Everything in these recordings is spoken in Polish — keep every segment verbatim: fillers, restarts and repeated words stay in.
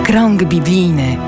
Krąg biblijny.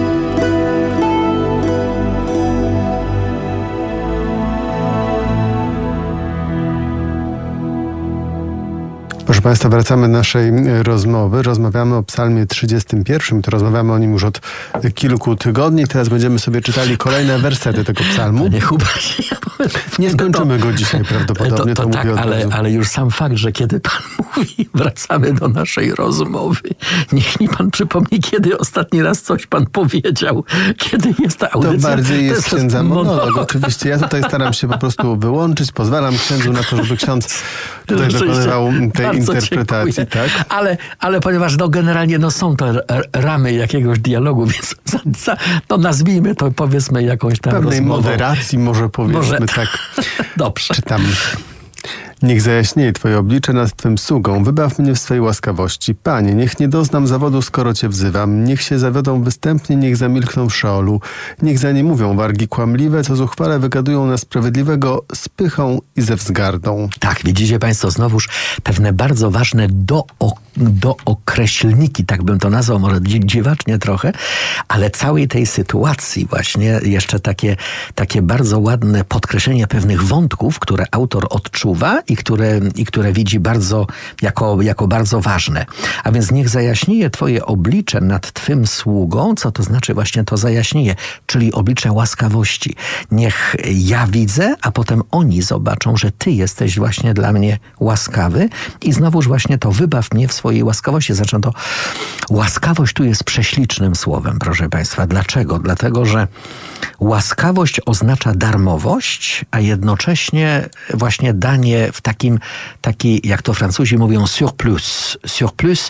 Proszę Państwa, wracamy do naszej rozmowy. Rozmawiamy o psalmie trzydziestym pierwszym. To rozmawiamy o nim już od kilku tygodni. Teraz będziemy sobie czytali kolejne wersety tego psalmu. Panie Hubert, ja nie skończymy go dzisiaj prawdopodobnie. To, to, to tak, mówię ale, ale już sam fakt, że kiedy Pan mówi, wracamy do naszej rozmowy. Niech mi Pan przypomni, kiedy ostatni raz coś Pan powiedział. Kiedy jest ta audycja. To bardziej jest to księdza monolog. Oczywiście ja tutaj staram się po prostu wyłączyć. Pozwalam księdzu na to, żeby ksiądz tutaj dokonywał tej interpretacji. Tak? Ale, ale ponieważ no, generalnie no, są to ramy jakiegoś dialogu, więc za, za, no, nazwijmy to, powiedzmy, jakąś tam pewnej rozmową. moderacji może powiedzmy Może, tak. Dobrze. Czytam. Niech zajaśnieje Twoje oblicze nad Twym sługą. Wybaw mnie w swej łaskawości. Panie, niech nie doznam zawodu, skoro Cię wzywam. Niech się zawiodą występnie, niech zamilkną w Szeolu. Niech za nie mówią wargi kłamliwe, co zuchwale wygadują na sprawiedliwego z pychą i ze wzgardą. Tak, widzicie Państwo, znowuż pewne bardzo ważne do, dookreślniki, tak bym to nazwał, może dziwacznie trochę, ale całej tej sytuacji właśnie jeszcze takie, takie bardzo ładne podkreślenie pewnych wątków, które autor odczuwa i które, i które widzi bardzo, jako, jako bardzo ważne. A więc niech zajaśnieje Twoje oblicze nad Twym sługą, co to znaczy właśnie to zajaśnieje, czyli oblicze łaskawości. Niech ja widzę, a potem oni zobaczą, że Ty jesteś właśnie dla mnie łaskawy i znowuż właśnie to wybaw mnie w swojej łaskawości. Znaczy to łaskawość tu jest prześlicznym słowem, proszę Państwa. Dlaczego? Dlatego, że łaskawość oznacza darmowość, a jednocześnie właśnie danie w takim, taki, jak to Francuzi mówią, surplus. Surplus,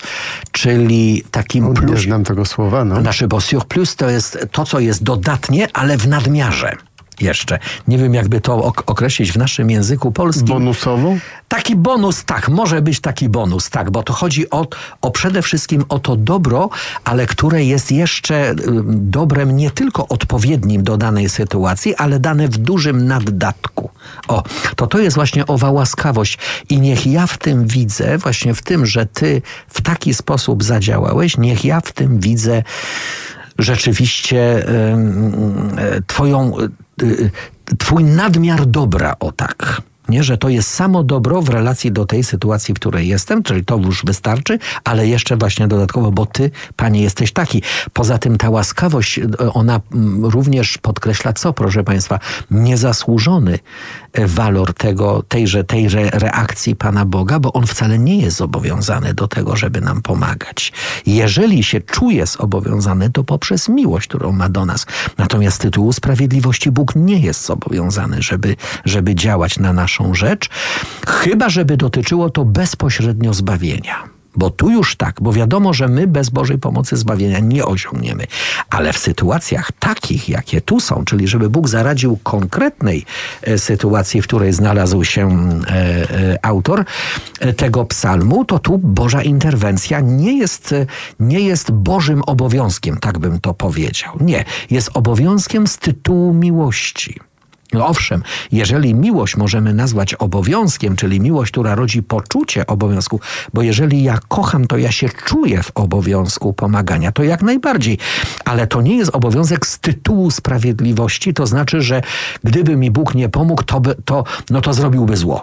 czyli takim plus. Nie znam tego słowa, no. Znaczy, bo surplus to jest to, co jest dodatnie, ale w nadmiarze. Jeszcze. Nie wiem, jakby to ok- określić w naszym języku polskim. Bonusowo? Taki bonus, tak, może być taki bonus, tak, bo to chodzi o, o przede wszystkim o to dobro, ale które jest jeszcze y, dobrem nie tylko odpowiednim do danej sytuacji, ale dane w dużym naddatku. O, to to jest właśnie owa łaskawość i niech ja w tym widzę, właśnie w tym, że Ty w taki sposób zadziałałeś, niech ja w tym widzę rzeczywiście y, y, Twoją Twój nadmiar dobra, o tak. Nie, że to jest samo dobro w relacji do tej sytuacji, w której jestem, czyli to już wystarczy, ale jeszcze właśnie dodatkowo, bo Ty, Panie, jesteś taki. Poza tym ta łaskawość, ona również podkreśla co, proszę Państwa? Niezasłużony walor tego, tejże, tejże reakcji Pana Boga, bo On wcale nie jest zobowiązany do tego, żeby nam pomagać. Jeżeli się czuje zobowiązany, to poprzez miłość, którą ma do nas. Natomiast z tytułu sprawiedliwości Bóg nie jest zobowiązany, żeby, żeby działać na nasz rzecz, chyba żeby dotyczyło to bezpośrednio zbawienia. Bo tu już tak, bo wiadomo, że my bez Bożej pomocy zbawienia nie osiągniemy. Ale w sytuacjach takich, jakie tu są, czyli żeby Bóg zaradził konkretnej e, sytuacji, w której znalazł się e, e, autor e, tego psalmu, to tu Boża interwencja nie jest, e, nie jest Bożym obowiązkiem, tak bym to powiedział. Nie, jest obowiązkiem z tytułu miłości. No owszem, jeżeli miłość możemy nazwać obowiązkiem, czyli miłość, która rodzi poczucie obowiązku, bo jeżeli ja kocham, to ja się czuję w obowiązku pomagania, to jak najbardziej. Ale to nie jest obowiązek z tytułu sprawiedliwości, to znaczy, że gdyby mi Bóg nie pomógł, to, by, to, no to zrobiłby zło.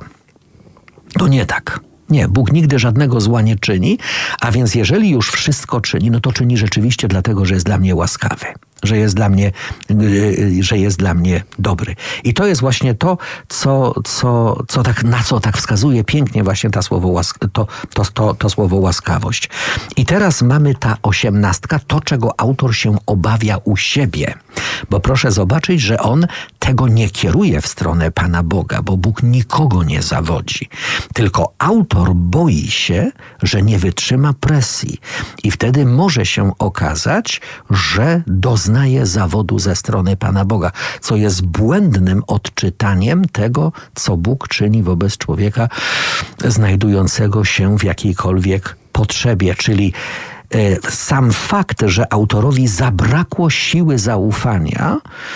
To nie tak. Nie, Bóg nigdy żadnego zła nie czyni, a więc jeżeli już wszystko czyni, no to czyni rzeczywiście dlatego, że jest dla mnie łaskawy. Że jest dla mnie, że jest dla mnie dobry. I to jest właśnie to, co, co, co tak, na co tak wskazuje pięknie właśnie ta słowo łask- to, to, to, to słowo łaskawość. I teraz mamy ta osiemnastka, to czego autor się obawia u siebie. Bo proszę zobaczyć, że on tego nie kieruje w stronę Pana Boga, bo Bóg nikogo nie zawodzi. Tylko autor boi się, że nie wytrzyma presji. I wtedy może się okazać, że doznaje zawodu ze strony Pana Boga, co jest błędnym odczytaniem tego, co Bóg czyni wobec człowieka znajdującego się w jakiejkolwiek potrzebie, czyli sam fakt, że autorowi zabrakło siły zaufania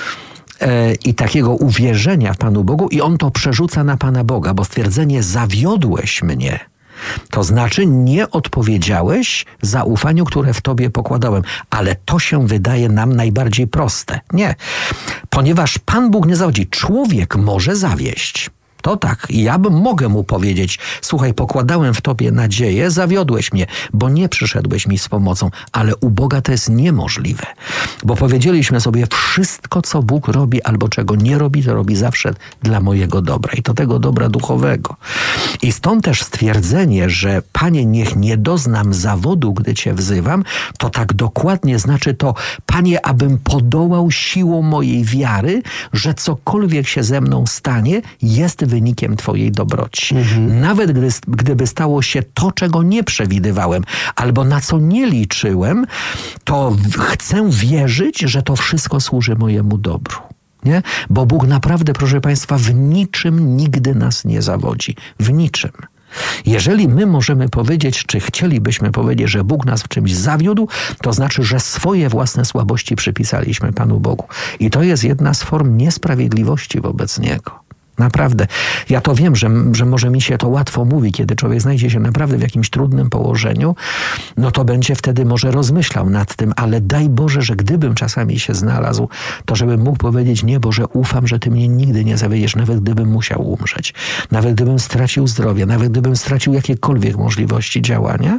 i takiego uwierzenia Panu Bogu i on to przerzuca na Pana Boga, bo stwierdzenie zawiodłeś mnie To znaczy nie odpowiedziałeś zaufaniu, które w tobie pokładałem. Ale to się wydaje nam najbardziej proste. Nie. Ponieważ Pan Bóg nie zawodzi. Człowiek może zawieść. To tak, ja bym mogę mu powiedzieć, słuchaj, pokładałem w tobie nadzieję, zawiodłeś mnie, bo nie przyszedłeś mi z pomocą, ale u Boga to jest niemożliwe. Bo powiedzieliśmy sobie, wszystko co Bóg robi albo czego nie robi, to robi zawsze dla mojego dobra i to tego dobra duchowego. I stąd też stwierdzenie, że Panie, niech nie doznam zawodu, gdy Cię wzywam, to tak dokładnie znaczy to, Panie, abym podołał siłą mojej wiary, że cokolwiek się ze mną stanie, jest wynikiem Twojej dobroci. Mhm. Nawet gdy, gdyby stało się to, czego nie przewidywałem, albo na co nie liczyłem, to chcę wierzyć, że to wszystko służy mojemu dobru. Nie? Bo Bóg naprawdę, proszę Państwa, w niczym nigdy nas nie zawodzi. W niczym. Jeżeli my możemy powiedzieć, czy chcielibyśmy powiedzieć, że Bóg nas w czymś zawiódł, to znaczy, że swoje własne słabości przypisaliśmy Panu Bogu. I to jest jedna z form niesprawiedliwości wobec Niego. Naprawdę. Ja to wiem, że, że może mi się to łatwo mówi, kiedy człowiek znajdzie się naprawdę w jakimś trudnym położeniu, no to będzie wtedy może rozmyślał nad tym, ale daj Boże, że gdybym czasami się znalazł, to żebym mógł powiedzieć, nie Boże, ufam, że Ty mnie nigdy nie zawiedziesz, nawet gdybym musiał umrzeć, nawet gdybym stracił zdrowie, nawet gdybym stracił jakiekolwiek możliwości działania,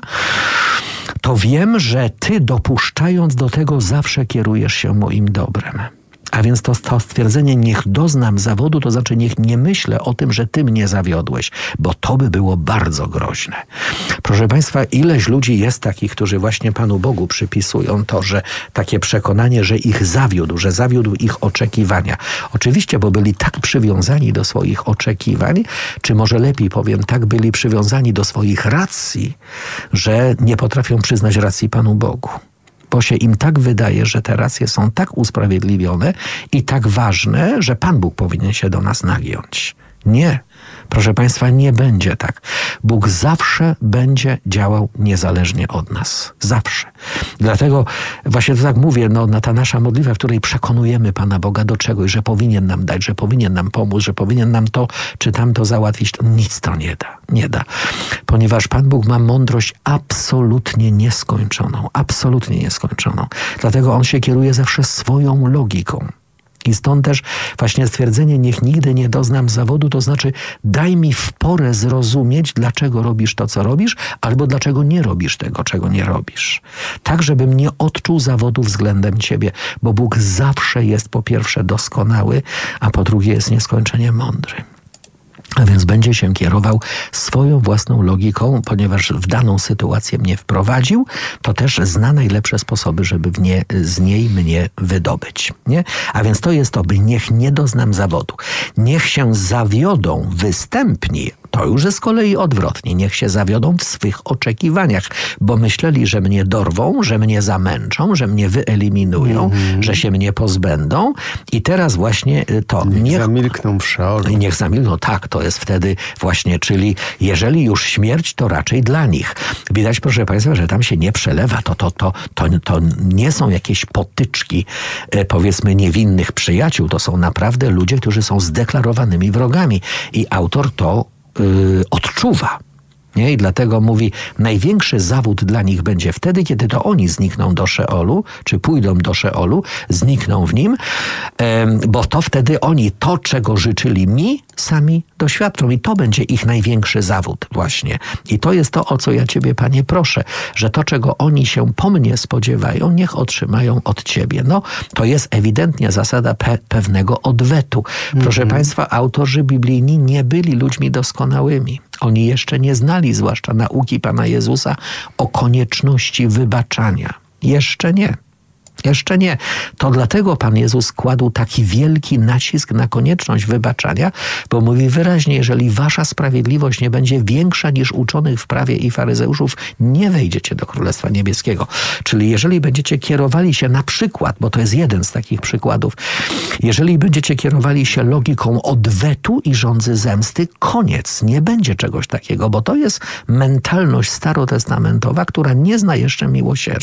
to wiem, że Ty dopuszczając do tego zawsze kierujesz się moim dobrem. A więc to, to stwierdzenie, niech doznam zawodu, to znaczy niech nie myślę o tym, że Ty mnie zawiodłeś, bo to by było bardzo groźne. Proszę Państwa, ileś ludzi jest takich, którzy właśnie Panu Bogu przypisują to, że takie przekonanie, że ich zawiódł, że zawiódł ich oczekiwania. Oczywiście, bo byli tak przywiązani do swoich oczekiwań, czy może lepiej powiem, tak byli przywiązani do swoich racji, że nie potrafią przyznać racji Panu Bogu. Bo się im tak wydaje, że te racje są tak usprawiedliwione i tak ważne, że Pan Bóg powinien się do nas nagiąć. Nie. Proszę Państwa, nie będzie tak. Bóg zawsze będzie działał niezależnie od nas. Zawsze. Dlatego właśnie to tak mówię, no, na ta nasza modlitwa, w której przekonujemy Pana Boga do czegoś, że powinien nam dać, że powinien nam pomóc, że powinien nam to czy tamto załatwić, to nic to nie da. Nie da. Ponieważ Pan Bóg ma mądrość absolutnie nieskończoną. Absolutnie nieskończoną. Dlatego On się kieruje zawsze swoją logiką. I stąd też właśnie stwierdzenie, niech nigdy nie doznam zawodu, to znaczy daj mi w porę zrozumieć, dlaczego robisz to, co robisz, albo dlaczego nie robisz tego, czego nie robisz. Tak, żebym nie odczuł zawodu względem Ciebie, bo Bóg zawsze jest po pierwsze doskonały, a po drugie jest nieskończenie mądry. A więc będzie się kierował swoją własną logiką, ponieważ w daną sytuację mnie wprowadził, to też zna najlepsze sposoby, żeby w nie, z niej mnie wydobyć. Nie? A więc to jest to, by niech nie doznam zawodu. Niech się zawiodą występni. To już jest z kolei odwrotnie. Niech się zawiodą w swych oczekiwaniach, bo myśleli, że mnie dorwą, że mnie zamęczą, że mnie wyeliminują, mm-hmm. że się mnie pozbędą. I teraz właśnie to... Niech, niech zamilkną w Szeolu. Niech zamilkną, tak, to jest wtedy właśnie, czyli jeżeli już śmierć, to raczej dla nich. Widać, proszę Państwa, że tam się nie przelewa. To, to, to, to, to nie są jakieś potyczki, powiedzmy, niewinnych przyjaciół. To są naprawdę ludzie, którzy są zdeklarowanymi wrogami. I autor to Yy, odczuwa. Nie? I dlatego mówi, największy zawód dla nich będzie wtedy, kiedy to oni znikną do Szeolu, czy pójdą do Szeolu, znikną w nim, yy, bo to wtedy oni to, czego życzyli mi, sami doświadczą. I to będzie ich największy zawód właśnie. I to jest to, o co ja Ciebie, Panie, proszę, że to, czego oni się po mnie spodziewają, niech otrzymają od Ciebie. No, to jest ewidentnie zasada pe- pewnego odwetu. Proszę mm-hmm. Państwa, autorzy biblijni nie byli ludźmi doskonałymi. Oni jeszcze nie znali, zwłaszcza nauki Pana Jezusa, o konieczności wybaczania. Jeszcze nie. Jeszcze nie. To dlatego Pan Jezus kładł taki wielki nacisk na konieczność wybaczania, bo mówi wyraźnie, jeżeli wasza sprawiedliwość nie będzie większa niż uczonych w prawie i faryzeuszów, nie wejdziecie do Królestwa Niebieskiego. Czyli jeżeli będziecie kierowali się na przykład, bo to jest jeden z takich przykładów, jeżeli będziecie kierowali się logiką odwetu i żądzy zemsty, koniec. Nie będzie czegoś takiego, bo to jest mentalność starotestamentowa, która nie zna jeszcze miłosierdzia.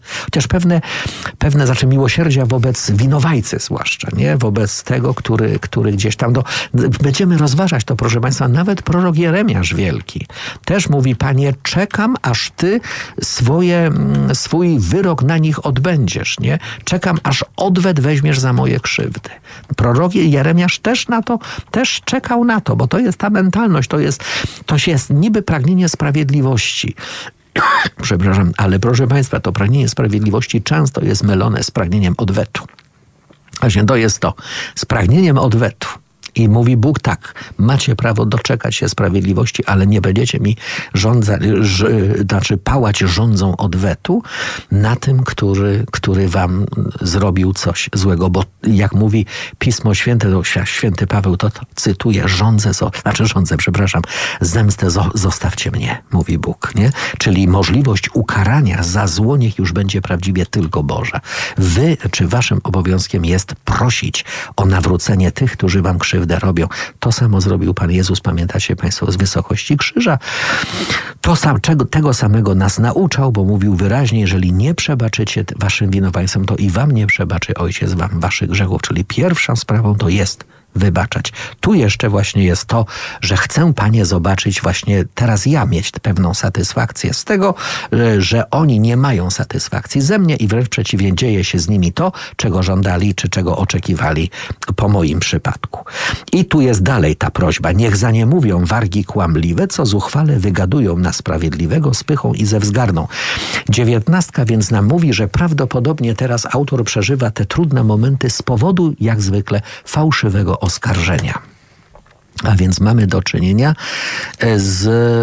Chociaż pewne, pewne znaczy miłosierdzia wobec winowajcy zwłaszcza, nie? Wobec tego, który, który gdzieś tam... Do, będziemy rozważać to, proszę Państwa, nawet prorok Jeremiasz Wielki też mówi, Panie, czekam, aż Ty swoje, swój wyrok na nich odbędziesz, nie? Czekam, aż odwet weźmiesz za moje krzywdy. Prorok Jeremiasz też na to, też czekał na to, bo to jest ta mentalność, to jest, to jest niby pragnienie sprawiedliwości. Przepraszam, ale proszę Państwa, to pragnienie sprawiedliwości często jest mylone z pragnieniem odwetu. Właśnie to jest to, z pragnieniem odwetu. I mówi Bóg tak, macie prawo doczekać się sprawiedliwości, ale nie będziecie mi rządza, ż, znaczy pałać rządzą odwetu na tym, który, który wam zrobił coś złego. Bo jak mówi Pismo Święte, to święty Paweł to, to cytuje, rządzę, znaczy rządzę, przepraszam, zemstę zo, zostawcie mnie, mówi Bóg, nie? Czyli możliwość ukarania za zło niech już będzie prawdziwie tylko Boża. Wy, czy waszym obowiązkiem jest prosić o nawrócenie tych, którzy wam krzywdzą robią. To samo zrobił Pan Jezus, pamiętacie Państwo, z wysokości krzyża. To sam, czego, tego samego nas nauczał, bo mówił wyraźnie, jeżeli nie przebaczycie waszym winowajcom, to i wam nie przebaczy Ojciec wam waszych grzechów. Czyli pierwszą sprawą to jest wybaczać. Tu jeszcze właśnie jest to, że chcę, Panie, zobaczyć właśnie teraz ja mieć pewną satysfakcję z tego, że oni nie mają satysfakcji ze mnie i wręcz przeciwnie, dzieje się z nimi to, czego żądali, czy czego oczekiwali po moim przypadku. I tu jest dalej ta prośba. Niech za nie mówią wargi kłamliwe, co zuchwale wygadują na sprawiedliwego z pychą i ze wzgardą. Dziewiętnastka więc nam mówi, że prawdopodobnie teraz autor przeżywa te trudne momenty z powodu, jak zwykle, fałszywego oskarżenia. A więc mamy do czynienia z,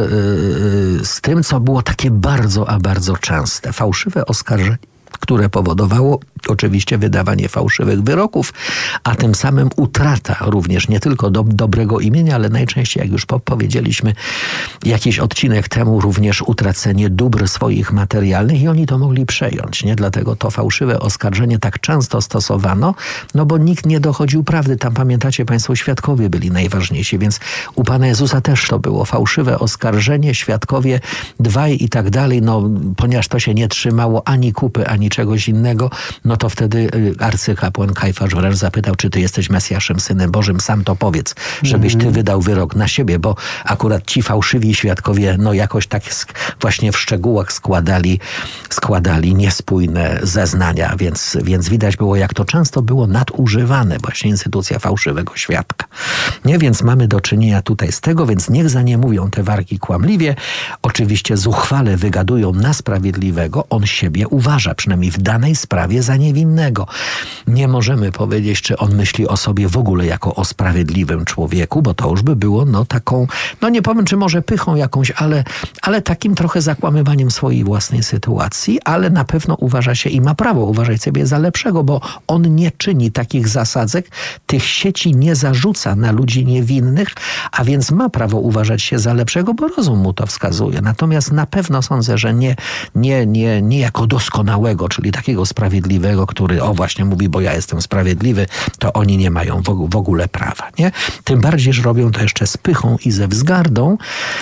z tym, co było takie bardzo, a bardzo częste. Fałszywe oskarżenie, które powodowało oczywiście wydawanie fałszywych wyroków, a tym samym utrata również nie tylko do, dobrego imienia, ale najczęściej, jak już po, powiedzieliśmy jakiś odcinek temu, również utracenie dóbr swoich materialnych i oni to mogli przejąć, nie? Dlatego to fałszywe oskarżenie tak często stosowano, no bo nikt nie dochodził prawdy. Tam pamiętacie Państwo, świadkowie byli najważniejsi, więc u Pana Jezusa też to było fałszywe oskarżenie, świadkowie dwaj i tak dalej, no ponieważ to się nie trzymało ani kupy, ani czegoś innego, no to wtedy arcykapłan Kajfasz wręcz zapytał, czy ty jesteś Mesjaszem, Synem Bożym, sam to powiedz, żebyś ty wydał wyrok na siebie, bo akurat ci fałszywi świadkowie, no jakoś tak właśnie w szczegółach składali, składali niespójne zeznania, więc, więc widać było, jak to często było nadużywane, właśnie instytucja fałszywego świadka. Nie, więc mamy do czynienia tutaj z tego, więc niech za nie mówią te wargi kłamliwie, oczywiście zuchwale wygadują na sprawiedliwego, on siebie uważa, przynajmniej w danej sprawie, za niewinnego. Nie możemy powiedzieć, czy on myśli o sobie w ogóle jako o sprawiedliwym człowieku, bo to już by było no taką, no nie powiem, czy może pychą jakąś, ale, ale takim trochę zakłamywaniem swojej własnej sytuacji, ale na pewno uważa się i ma prawo uważać sobie za lepszego, bo on nie czyni takich zasadzek, tych sieci nie zarzuca na ludzi niewinnych, a więc ma prawo uważać się za lepszego, bo rozum mu to wskazuje. Natomiast na pewno sądzę, że nie, nie, nie, nie jako doskonałego, czyli takiego sprawiedliwego, który o właśnie mówi, bo ja jestem sprawiedliwy, to oni nie mają w ogóle prawa, nie? Tym bardziej, że robią to jeszcze z pychą i ze wzgardą.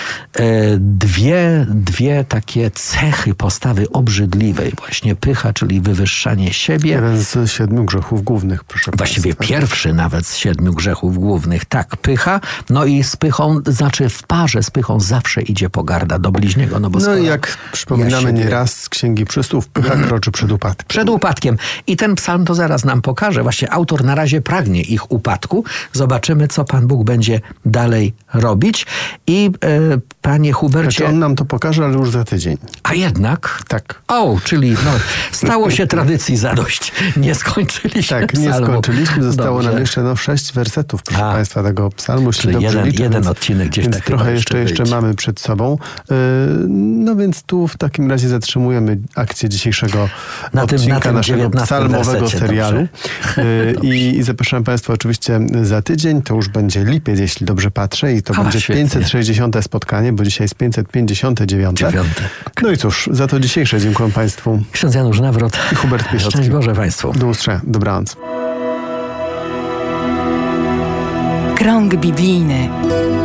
Dwie, dwie takie cechy postawy obrzydliwej. Właśnie pycha, czyli wywyższanie siebie. Jeden z siedmiu grzechów głównych, proszę Właściwie Państwa. pierwszy nawet z siedmiu grzechów głównych. Tak, pycha. No i z pychą, znaczy w parze z pychą zawsze idzie pogarda do bliźniego. No, bo No skoro i jak przypominamy ja siebie... nieraz z Księgi Przysłów, pycha kroczy przed upadkiem. Przed upadkiem. I ten psalm to zaraz nam pokaże. Właśnie autor na razie pragnie ich upadku. Zobaczymy, co Pan Bóg będzie dalej robić. I e, Panie Hubercie... Znaczy on nam to pokaże, ale już za tydzień. A jednak... Tak. O, czyli no, stało się tradycji zadość. Nie skończyliśmy Tak, nie psalmu. skończyliśmy. Zostało Dobrze. nam jeszcze no, sześć wersetów, proszę A. Państwa, tego psalmu. Czyli dobrze jeden- liczę, jeden więc, odcinek gdzieś więc tak trochę chyba jeszcze, jeszcze jeszcze wyjdzie. mamy przed sobą. Yy, no więc tu w takim razie zatrzymujemy akcję dzisiejszego Na tym- odcinka na tym naszego dziewiętnastym psalmowego wersecie, serialu. dobrze. Yy, I, I zapraszam Państwa oczywiście za tydzień. To już będzie lipiec, jeśli dobrze patrzę. I to A, będzie świetnie. pięćset sześćdziesiąte spotkanie, bo dzisiaj jest pięćset pięćdziesiąte dziewiąte. Dziewiąte. No i cóż, za to dzisiejsze dziękuję Państwu. Ksiądz Janusz Nawrot. I Hubert Piechocki. Szczęść Boże Państwu. Do usłyszenia. Dobranoc. Krąg biblijny.